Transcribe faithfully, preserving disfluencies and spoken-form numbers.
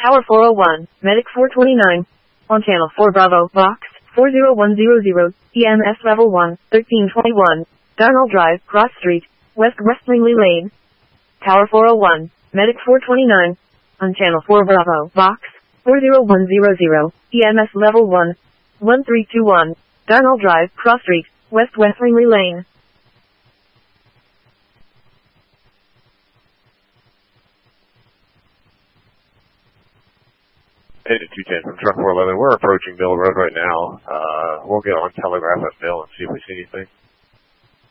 Tower four oh one, Medic four twenty-nine. On channel four Bravo, box four zero one zero zero, E M S level one, thirteen twenty-one. Darnell Drive, Cross Street, West West Langley Lane. Tower four oh one, Medic four twenty-nine. On channel four Bravo, box four zero one zero zero, E M S level one, one three two one. Darnell Drive, Cross Street, West West Langley Lane. Eight two ten from truck four eleven. We're approaching Mill Road right now. Uh, we'll get on telegraph at Mill and see if we see anything.